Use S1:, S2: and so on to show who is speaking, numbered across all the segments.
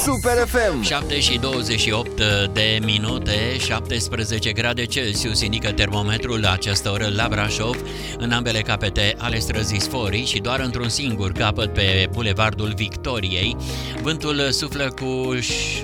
S1: Super FM.
S2: 7 și 28 de minute, 17 grade Celsius indică termometrul la această oră la Brașov, în ambele capete ale străzii Sforii și doar într-un singur capăt pe Bulevardul Victoriei. Vântul suflă cu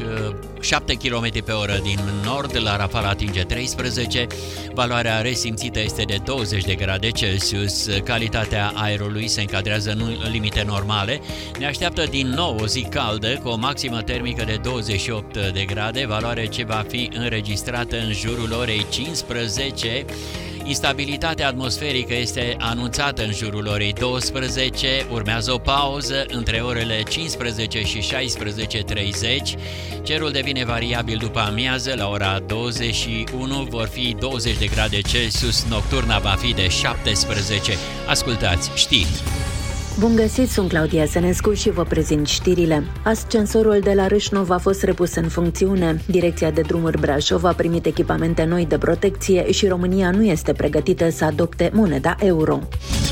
S2: 7 km pe oră din nord, la rafală atinge 13, valoarea resimțită este de 20 de grade Celsius, calitatea aerului se încadrează în limite normale. Ne așteaptă din nou o zi caldă, cu o maximă termică de 28 de grade, valoare ce va fi înregistrată în jurul orei 15. Instabilitatea atmosferică este anunțată în jurul orei 12, urmează o pauză între orele 15 și 16:30. Cerul devine variabil după amiază, la ora 21 vor fi 20 de grade Celsius, nocturna va fi de 17. Ascultați știri!
S3: Bun găsit, sunt Claudia Sănescu și vă prezint știrile. Ascensorul de la Râșnov a fost repus în funcțiune. Direcția de drumuri Brașov a primit echipamente noi de protecție și România nu este pregătită să adopte moneda euro.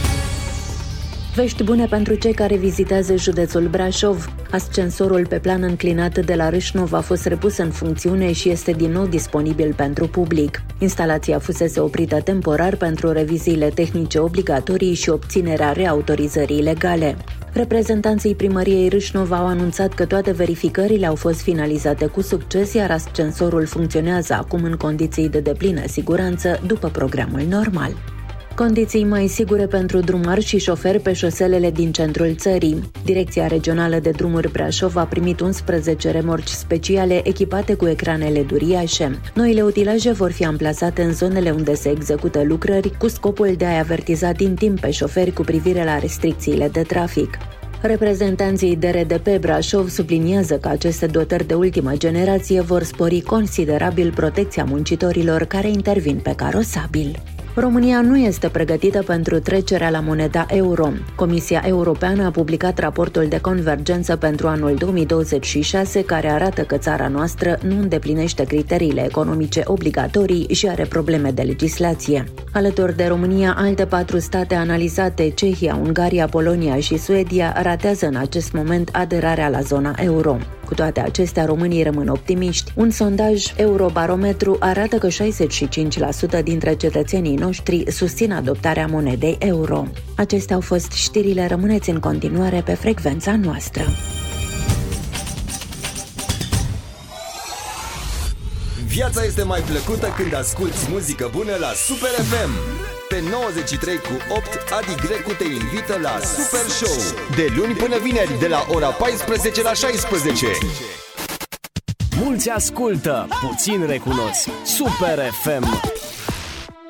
S3: Vești bune pentru cei care vizitează județul Brașov. Ascensorul pe plan înclinat de la Râșnov a fost repus în funcțiune și este din nou disponibil pentru public. Instalația fusese oprită temporar pentru reviziile tehnice obligatorii și obținerea reautorizării legale. Reprezentanții primăriei Râșnov au anunțat că toate verificările au fost finalizate cu succes, iar ascensorul funcționează acum în condiții de deplină siguranță după programul normal. Condiții mai sigure pentru drumari și șoferi pe șoselele din centrul țării. Direcția Regională de Drumuri Brașov a primit 11 remorci speciale echipate cu ecrane LED uriașe. Noile utilaje vor fi amplasate în zonele unde se execută lucrări, cu scopul de a-i avertiza din timp pe șoferi cu privire la restricțiile de trafic. Reprezentanții DRDP Brașov subliniază că aceste dotări de ultimă generație vor spori considerabil protecția muncitorilor care intervin pe carosabil. România nu este pregătită pentru trecerea la moneda euro. Comisia Europeană a publicat raportul de convergență pentru anul 2026, care arată că țara noastră nu îndeplinește criteriile economice obligatorii și are probleme de legislație. Alături de România, alte 4 state analizate, Cehia, Ungaria, Polonia și Suedia, ratează în acest moment aderarea la zona euro. Cu toate acestea, românii rămân optimiști. Un sondaj Eurobarometru arată că 65% dintre cetățenii noștri susțin adoptarea monedei euro. Acestea au fost știrile, rămâneți în continuare pe frecvența noastră.
S1: Viața este mai plăcută când asculti muzică bună la Super FM. Pe 93,8 Adi Grecu te invită la Super Show, de luni până vineri, de la ora 14 la 16.
S4: Mulți ascultă, puțin recunosc. Super FM.